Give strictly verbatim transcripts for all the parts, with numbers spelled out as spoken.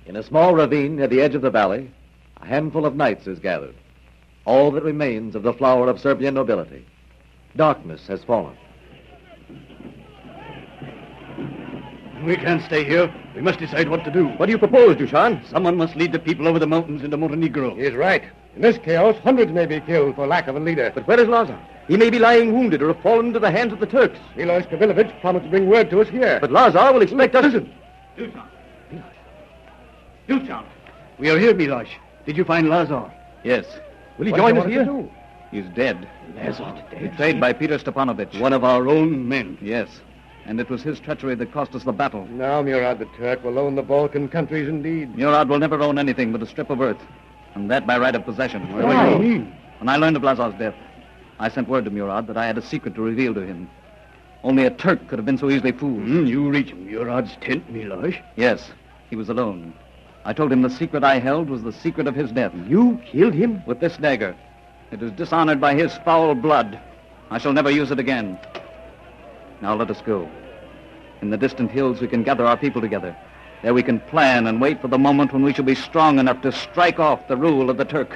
In a small ravine near the edge of the valley, a handful of knights is gathered, all that remains of the flower of Serbian nobility. Darkness has fallen. We can't stay here. We must decide what to do. What do you propose, Dushan? Someone must lead the people over the mountains into Montenegro. He's right. In this chaos, hundreds may be killed for lack of a leader. But where is Lazar? He may be lying wounded or have fallen into the hands of the Turks. Milos Kabilovich promised to bring word to us here. But Lazar will expect us... Listen. Dushan. Dushan. We are here, Milos. Did you find Lazar? Yes. Will he What join do us you here? want us He's dead. Lazar dead. Betrayed by Peter Stepanovich. One of our own men. Yes. And it was his treachery that cost us the battle. to do? Now Murad the Turk will own the Balkan countries indeed. Murad will never own anything but a strip of earth. And that by right of possession. What do you mean? When I learned of Lazar's death, I sent word to Murad that I had a secret to reveal to him. Only a Turk could have been so easily fooled. Hmm, you reached Murad's tent, Milos. Yes, he was alone. I told him the secret I held was the secret of his death. You killed him? With this dagger. It is dishonored by his foul blood. I shall never use it again. Now let us go. In the distant hills we can gather our people together. There we can plan and wait for the moment when we shall be strong enough to strike off the rule of the Turk.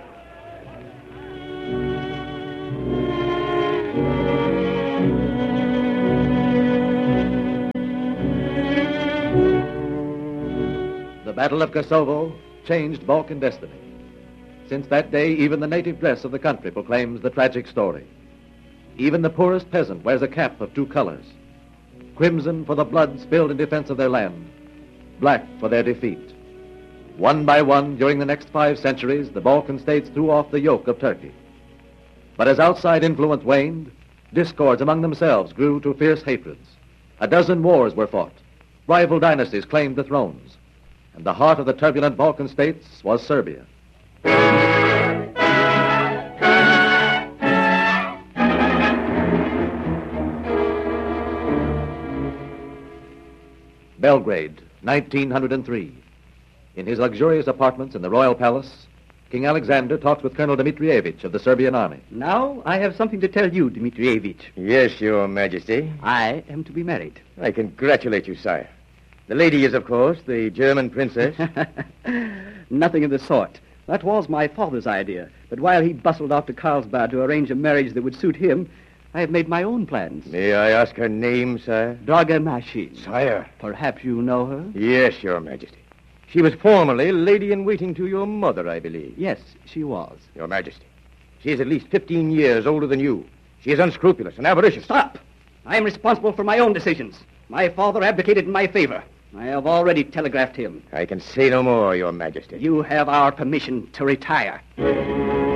The Battle of Kosovo changed Balkan destiny. Since that day, even the native dress of the country proclaims the tragic story. Even the poorest peasant wears a cap of two colors. Crimson for the blood spilled in defense of their land. Black for their defeat. One by one, during the next five centuries, the Balkan states threw off the yoke of Turkey. But as outside influence waned, discords among themselves grew to fierce hatreds. A dozen wars were fought. Rival dynasties claimed the thrones. And the heart of the turbulent Balkan states was Serbia. Belgrade, nineteen oh three. In his luxurious apartments in the royal palace, King Alexander talks with Colonel Dmitrievich of the Serbian army. Now I have something to tell you, Dmitrievich. Yes, Your Majesty. I am to be married. I congratulate you, sire. The lady is, of course, the German princess. Nothing of the sort. That was my father's idea. But while he bustled off to Carlsbad to arrange a marriage that would suit him, I have made my own plans. May I ask her name, sire? Draga Mashin. Sire. Perhaps you know her? Yes, Your Majesty. She was formerly lady-in-waiting to your mother, I believe. Yes, she was. Your Majesty, she is at least fifteen years older than you. She is unscrupulous and avaricious. Stop! I am responsible for my own decisions. My father abdicated in my favor. I have already telegraphed him. I can say no more, Your Majesty. You have our permission to retire.